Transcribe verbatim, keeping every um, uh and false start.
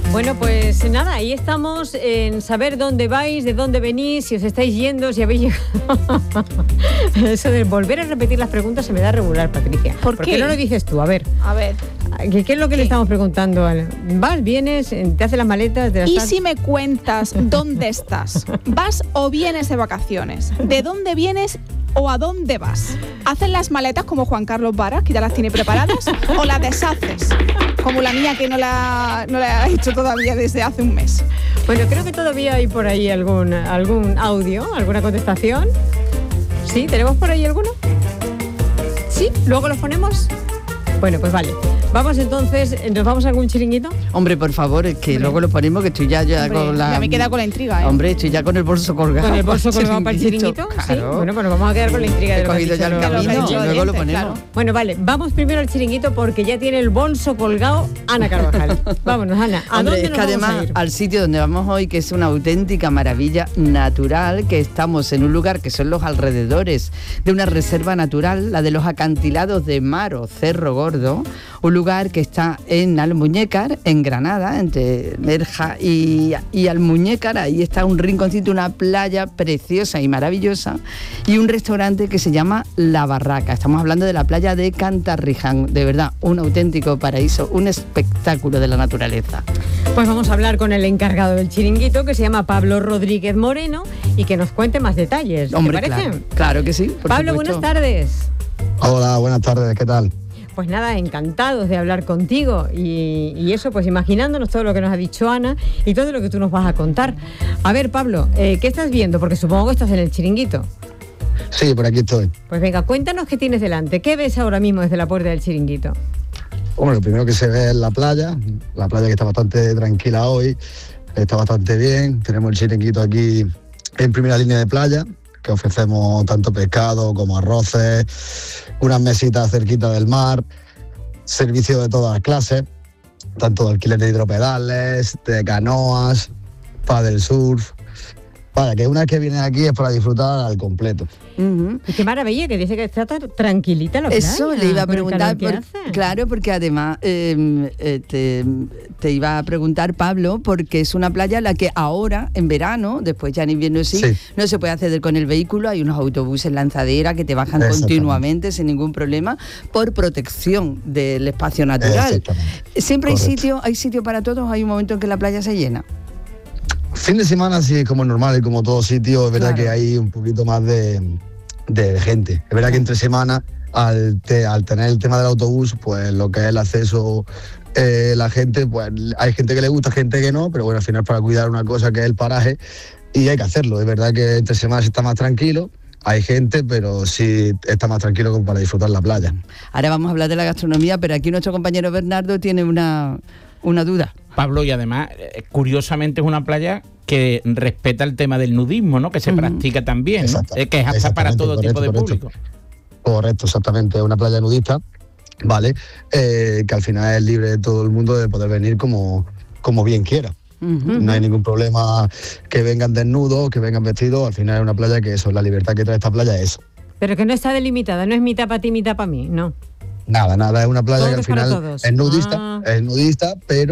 Bueno, pues nada, ahí estamos en saber dónde vais, de dónde venís, si os estáis yendo, si habéis llegado. Eso de volver a repetir las preguntas se me da regular, Patricia. ¿Por, ¿Por qué? qué no lo dices tú? A ver. A ver. ¿Qué, qué es lo que ¿Qué? le estamos preguntando? ¿Vas, vienes, te haces las maletas? Te las ¿Y tal? si me cuentas dónde estás? ¿Vas o vienes de vacaciones? ¿De dónde vienes o a dónde vas? ¿Haces las maletas como Juan Carlos Varas, que ya las tiene preparadas, o las deshaces? Como la mía, que no la, no la ha hecho todavía desde hace un mes. Bueno, creo que todavía hay por ahí algún, algún audio, alguna contestación. ¿Sí? ¿Tenemos por ahí alguno? ¿Sí? ¿Luego los ponemos? Bueno, pues vale. Vamos entonces, ¿nos vamos a algún chiringuito? Hombre, por favor, es que Hombre. luego lo ponemos, que estoy ya, ya Hombre, con la... ya me queda con la intriga, ¿eh? Hombre, estoy ya con el bolso colgado. ¿Con el bolso colgado para el chiringuito? Claro. Sí. Bueno, pues nos vamos a quedar con la intriga de He lo que has cogido dicho ya el luego. camino lo que y he luego dicho, lo ponemos. claro. Bueno, vale, vamos primero al chiringuito porque ya tiene el bolso colgado Ana Carvajal. Vámonos, Ana. ¿A Hombre, dónde es nos que vamos además a ir? al sitio donde vamos hoy, que es una auténtica maravilla natural, que estamos en un lugar que son los alrededores de una reserva natural, la de los acantilados de Mar o Cerro Gordo, un lugar que está en Almuñécar, en Granada, entre Nerja y, y Almuñécar. Ahí está un rinconcito, una playa preciosa y maravillosa, y un restaurante que se llama La Barraca. Estamos hablando de la playa de Cantarriján, de verdad, un auténtico paraíso, un espectáculo de la naturaleza. Pues vamos a hablar con el encargado del chiringuito, que se llama Pablo Rodríguez Moreno, y que nos cuente más detalles. Hombre, ¿Te parece? claro, claro que sí. Por Pablo, supuesto. buenas tardes. Hola, buenas tardes, ¿qué tal? Pues nada, encantados de hablar contigo y, y eso, pues imaginándonos todo lo que nos ha dicho Ana y todo lo que tú nos vas a contar. A ver, Pablo, eh, ¿qué estás viendo? Porque supongo que estás en el chiringuito. Sí, por aquí estoy. Pues venga, cuéntanos qué tienes delante. ¿Qué ves ahora mismo desde la puerta del chiringuito? Bueno, lo primero que se ve es la playa, la playa que está bastante tranquila hoy, está bastante bien. Tenemos el chiringuito aquí en primera línea de playa, que ofrecemos tanto pescado como arroces, unas mesitas cerquita del mar, servicio de todas las clases, tanto de alquiler de hidropedales, de canoas, paddle surf. Vaya, que una vez que vienes aquí es para disfrutar al completo. Uh-huh. Y qué maravilla, que dice que está tan tranquilita la playa. Eso le iba a con el preguntar, calor que por- hace. claro, porque además eh, eh, te, te iba a preguntar, Pablo, porque es una playa a la que ahora, en verano, después ya en invierno sí, Sí. no se puede acceder con el vehículo, hay unos autobuses lanzadera que te bajan Exactamente. continuamente sin ningún problema, por protección del espacio natural. Exactamente. Siempre hay Correcto. sitio, hay sitio para todos, hay un momento en que la playa se llena. Fin de semana sí es como normal y como todo sitio, es verdad Claro. que hay un poquito más de, de, de gente. Es verdad que entre semana, al, te- al tener el tema del autobús, pues lo que es el acceso, eh, la gente, pues hay gente que le gusta, gente que no, pero bueno, al final para cuidar una cosa que es el paraje y hay que hacerlo. Es verdad que entre semanas está más tranquilo, hay gente, pero sí está más tranquilo como para disfrutar la playa. Ahora vamos a hablar de la gastronomía, pero aquí nuestro compañero Bernardo tiene una, una duda. Pablo, y además, eh, curiosamente es una playa que respeta el tema del nudismo, ¿no? Que se Ujú. practica también, ¿no? Exacto. Eh, que es apta para Exactamente, todo correcto, tipo de correcto. público. Correcto, exactamente, es una playa nudista, ¿vale? Eh, que al final es libre de todo el mundo de poder venir como, como bien quiera. Ujú. No hay ningún problema que vengan desnudos, que vengan vestidos. Al final es una playa que eso, la libertad que trae esta playa es eso. Pero que no está delimitada, no es mitad para ti, mitad para mí, no. Nada, nada, es una playa Todo que al es para final todos. es nudista, Ah. es nudista, pero